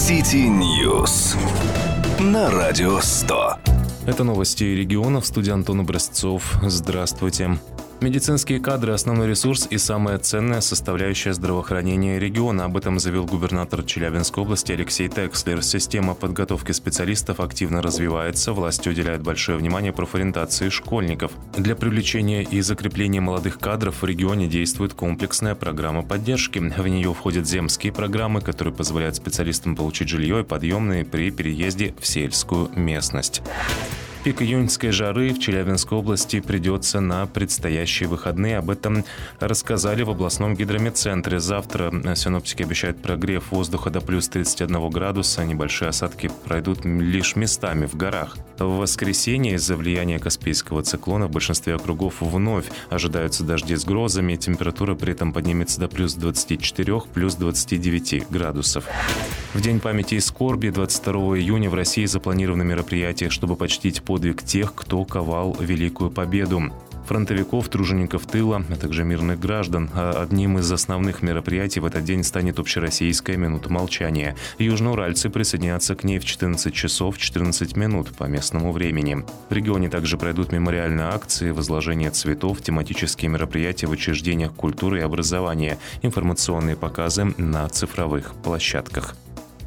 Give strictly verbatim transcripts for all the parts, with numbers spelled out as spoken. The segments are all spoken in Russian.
City News на Радио сто. Это новости регионов. В студии Антон Образцов. Здравствуйте. Медицинские кадры – основной ресурс и самая ценная составляющая здравоохранения региона. Об этом заявил губернатор Челябинской области Алексей Текслер. Система подготовки специалистов активно развивается. Власти уделяют большое внимание профориентации школьников. Для привлечения и закрепления молодых кадров в регионе действует комплексная программа поддержки. В нее входят земские программы, которые позволяют специалистам получить жилье и подъемные при переезде в сельскую местность. Пик июньской жары в Челябинской области придется на предстоящие выходные. Об этом рассказали в областном гидрометцентре. Завтра синоптики обещают прогрев воздуха до плюс тридцати одного градуса. Небольшие осадки пройдут лишь местами в горах. В воскресенье из-за влияния Каспийского циклона в большинстве округов вновь ожидаются дожди с грозами. Температура при этом поднимется до плюс двадцати четырёх, плюс двадцати девяти градусов. В День памяти и скорби двадцать второго июня в России запланированы мероприятия, чтобы почтить подвиг тех, кто ковал Великую Победу. Фронтовиков, тружеников тыла, а также мирных граждан. А одним из основных мероприятий в этот день станет общероссийская минута молчания. Южноуральцы присоединятся к ней в четырнадцать часов четырнадцать минут по местному времени. В регионе также пройдут мемориальные акции, возложение цветов, тематические мероприятия в учреждениях культуры и образования, информационные показы на цифровых площадках.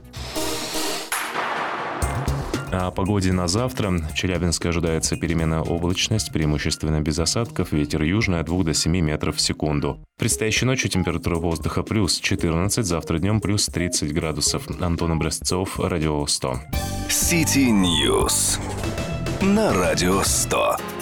О погоде на завтра. В Челябинске ожидается переменная облачность, преимущественно без осадков, ветер южный от двух до семи метров в секунду. Предстоящей ночью температура воздуха плюс четырнадцать, завтра днем плюс тридцать градусов. Антон Образцов, Радио сто. City News на Радио сто.